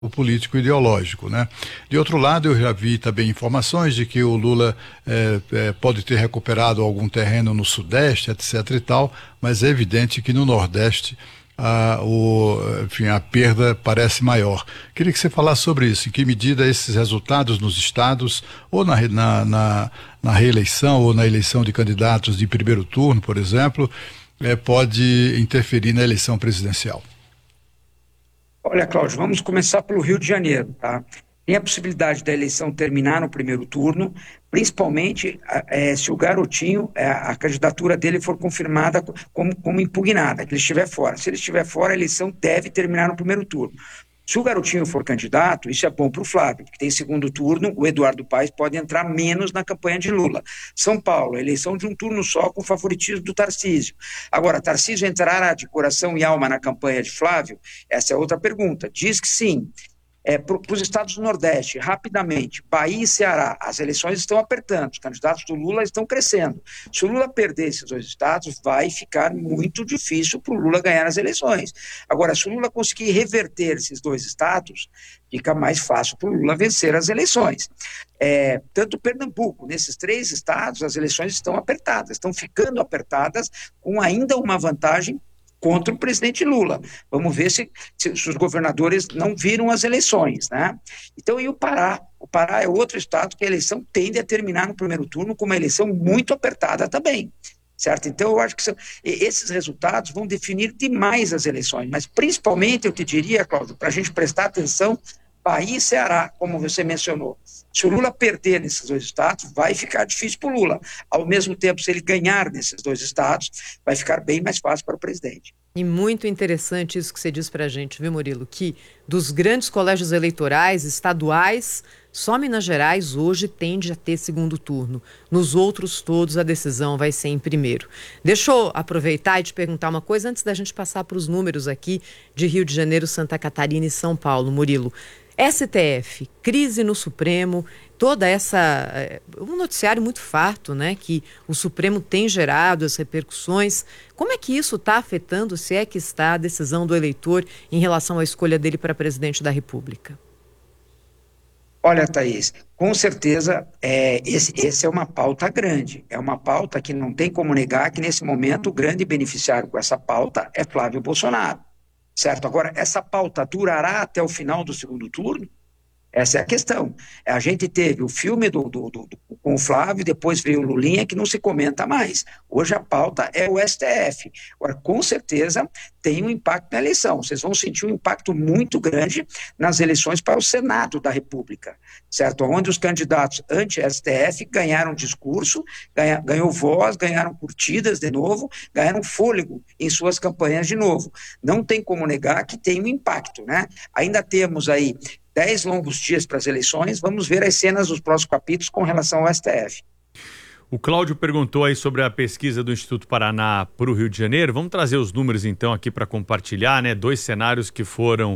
o político ideológico, né? De outro lado, eu já vi também informações de que o Lula pode ter recuperado algum terreno no Sudeste, etc. e tal, mas é evidente que no Nordeste enfim, a perda parece maior. Queria que você falasse sobre isso, em que medida esses resultados nos estados, ou na reeleição, ou na eleição de candidatos de primeiro turno, por exemplo, pode interferir na eleição presidencial. Olha, Cláudio, vamos começar pelo Rio de Janeiro, tá? Tem a possibilidade da eleição terminar no primeiro turno, principalmente se o Garotinho, a candidatura dele for confirmada como impugnada, que ele estiver fora. Se ele estiver fora, a eleição deve terminar no primeiro turno. Se o Garotinho for candidato, isso é bom para o Flávio, porque tem segundo turno, o Eduardo Paes pode entrar menos na campanha de Lula. São Paulo, eleição de um turno só com favoritismo do Tarcísio. Agora, Tarcísio entrará de coração e alma na campanha de Flávio? Essa é outra pergunta. Diz que sim. Para os estados do Nordeste, rapidamente, Bahia e Ceará, as eleições estão apertando, os candidatos do Lula estão crescendo. Se o Lula perder esses dois estados, vai ficar muito difícil para o Lula ganhar as eleições. Agora, se o Lula conseguir reverter esses dois estados, fica mais fácil para o Lula vencer as eleições. Tanto Pernambuco, nesses 3 estados, as eleições estão apertadas, estão ficando apertadas, com ainda uma vantagem contra o presidente Lula. Vamos ver se os governadores não viram as eleições, né? Então, e o Pará? O Pará é outro estado que a eleição tende a terminar no primeiro turno com uma eleição muito apertada também, certo? Então, eu acho que esses resultados vão definir demais as eleições, mas principalmente, eu te diria, Cláudio, para a gente prestar atenção, Bahia e Ceará, como você mencionou. Se o Lula perder nesses 2 estados, vai ficar difícil para o Lula. Ao mesmo tempo, se ele ganhar nesses 2 estados, vai ficar bem mais fácil para o presidente. E muito interessante isso que você diz para a gente, viu, Murilo? Que dos grandes colégios eleitorais estaduais, só Minas Gerais hoje tende a ter segundo turno. Nos outros todos a decisão vai ser em primeiro. Deixa eu aproveitar e te perguntar uma coisa antes da gente passar para os números aqui de Rio de Janeiro, Santa Catarina e São Paulo, Murilo. STF, crise no Supremo, toda essa... um noticiário muito farto, né? Que o Supremo tem gerado, as repercussões. Como é que isso está afetando, se é que está, a decisão do eleitor em relação à escolha dele para presidente da República? Olha, Thaís, com certeza esse é uma pauta grande. É uma pauta que não tem como negar que, nesse momento, o grande beneficiário com essa pauta é Flávio Bolsonaro. Certo? Agora, essa pauta durará até o final do segundo turno? Essa é a questão. A gente teve o filme com o Flávio, depois veio o Lulinha, que não se comenta mais. Hoje a pauta é o STF. Agora, com certeza, tem um impacto na eleição. Vocês vão sentir um impacto muito grande nas eleições para o Senado da República, certo? Onde os candidatos anti-STF ganharam discurso, ganhou voz, ganharam curtidas de novo, ganharam fôlego em suas campanhas de novo. Não tem como negar que tem um impacto, né? Ainda temos aí 10 longos dias para as eleições, vamos ver as cenas dos próximos capítulos com relação ao STF. O Cláudio perguntou aí sobre a pesquisa do Instituto Paraná para o Rio de Janeiro. Vamos trazer os números então aqui para compartilhar, né? 2 cenários que foram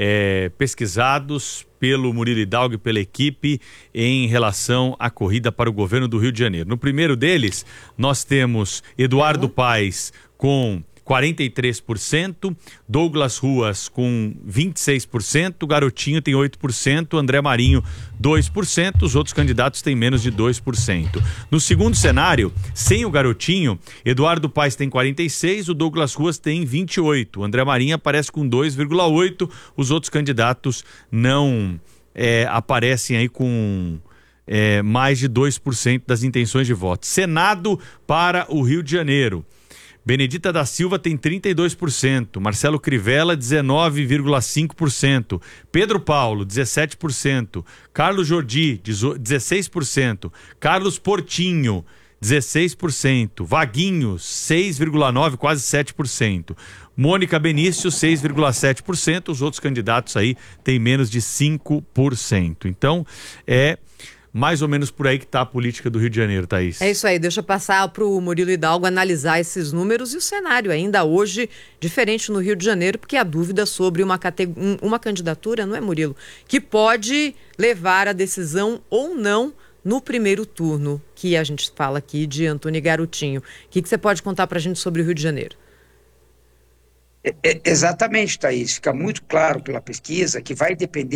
pesquisados pelo Murilo Hidalgo e pela equipe em relação à corrida para o governo do Rio de Janeiro. No primeiro deles, nós temos Eduardo Paes com 43%, Douglas Ruas com 26%, Garotinho tem 8%, André Marinho 2%, os outros candidatos têm menos de 2%. No segundo cenário, sem o Garotinho, Eduardo Paes tem 46%, o Douglas Ruas tem 28%, o André Marinho aparece com 2,8%, os outros candidatos não aparecem aí com mais de 2% das intenções de voto. Senado para o Rio de Janeiro. Benedita da Silva tem 32%, Marcelo Crivella 19,5%, Pedro Paulo 17%, Carlos Jordi 16%, Carlos Portinho 16%, Vaguinho 6,9%, quase 7%, Mônica Benício 6,7%, os outros candidatos aí têm menos de 5%. Então mais ou menos por aí que está a política do Rio de Janeiro, Thaís. É isso aí, deixa eu passar para o Murilo Hidalgo analisar esses números e o cenário ainda hoje diferente no Rio de Janeiro, porque há dúvida sobre uma candidatura, não é, Murilo? Que pode levar a decisão ou não no primeiro turno, que a gente fala aqui de Antônio Garotinho. O que você pode contar para a gente sobre o Rio de Janeiro? Exatamente, Thaís. Fica muito claro pela pesquisa que vai depender